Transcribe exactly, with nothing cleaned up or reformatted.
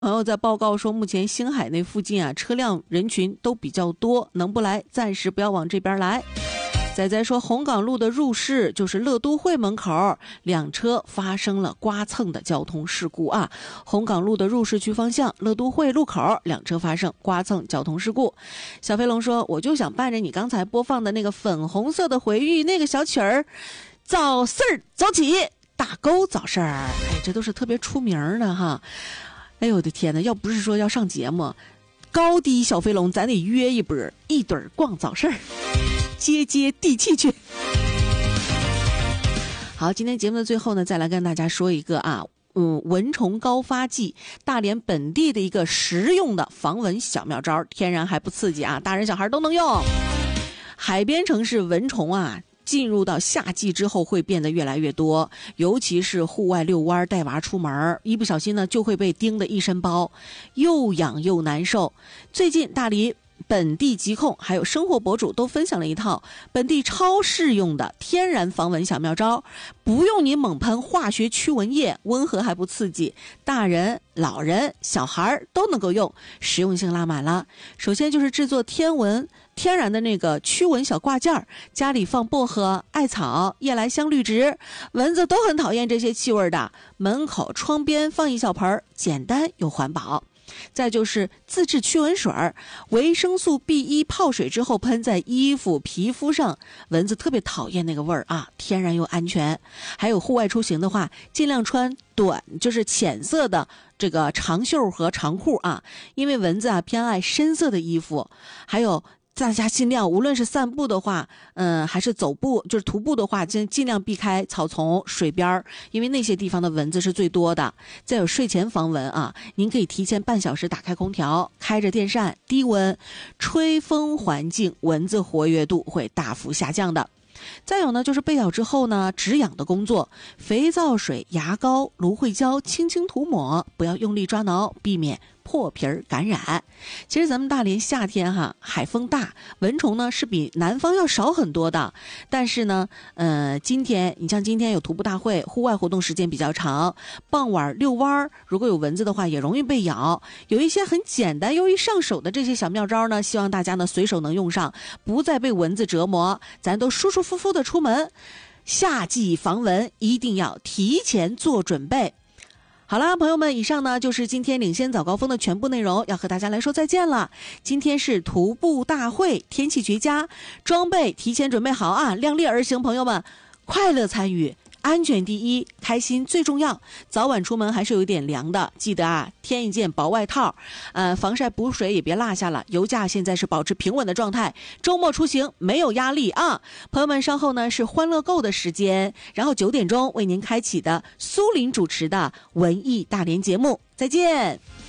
朋友在报告说，目前星海那附近啊，车辆人群都比较多，能不来暂时不要往这边来。仔仔说，红岗路的入市就是乐都会门口，两车发生了刮蹭的交通事故啊。红岗路的入市区方向，乐都会路口两车发生刮蹭交通事故。小飞龙说，我就想伴着你刚才播放的那个粉红色的回忆那个小曲儿，早事儿早起，大沟早事儿，哎，这都是特别出名的哈。哎呦我的天哪，要不是说要上节目，高低小飞龙咱得约一波，一对儿逛早事儿，接接地气去。好，今天节目的最后呢，再来跟大家说一个啊，嗯，蚊虫高发季，大连本地的一个实用的防蚊小妙招，天然还不刺激啊，大人小孩都能用。海边城市蚊虫啊，进入到夏季之后会变得越来越多，尤其是户外遛弯带娃出门，一不小心呢就会被叮得一身包，又痒又难受。最近大理本地疾控还有生活博主都分享了一套本地超适用的天然防蚊小妙招，不用你猛喷化学驱蚊液，温和还不刺激，大人老人小孩都能够用，实用性拉满了。首先就是制作天蚊天然的那个驱蚊小挂件，家里放薄荷、艾草、夜来香、绿植，蚊子都很讨厌这些气味的。门口窗边放一小盆，简单又环保。再就是自制驱蚊水，维生素 B 一 泡水之后喷在衣服皮肤上，蚊子特别讨厌那个味儿啊，天然又安全。还有户外出行的话，尽量穿短就是浅色的这个长袖和长裤啊，因为蚊子啊偏爱深色的衣服。还有大家尽量，无论是散步的话，嗯，还是走步，就是徒步的话，尽尽量避开草丛、水边，因为那些地方的蚊子是最多的。再有睡前防蚊啊，您可以提前半小时打开空调，开着电扇，低温吹风环境，蚊子活跃度会大幅下降的。再有呢，就是被咬之后呢，止痒的工作，肥皂水、牙膏、芦荟胶轻轻涂抹，不要用力抓挠，避免破皮儿感染。其实咱们大连夏天哈，海风大，蚊虫呢是比南方要少很多的。但是呢，呃，今天你像今天有徒步大会，户外活动时间比较长，傍晚遛弯，如果有蚊子的话，也容易被咬。有一些很简单又易上手的这些小妙招呢，希望大家呢随手能用上，不再被蚊子折磨，咱都舒舒服服的出门。夏季防蚊一定要提前做准备。好啦，朋友们，以上呢就是今天领先早高峰的全部内容，要和大家来说再见了。今天是徒步大会，天气绝佳，装备提前准备好啊，量力而行，朋友们，快乐参与，安全第一，开心最重要。早晚出门还是有一点凉的，记得啊，添一件薄外套，呃，防晒补水也别落下了。油价现在是保持平稳的状态，周末出行没有压力啊。朋友们，稍后呢是欢乐购的时间，然后九点钟为您开启的苏林主持的文艺大连节目，再见。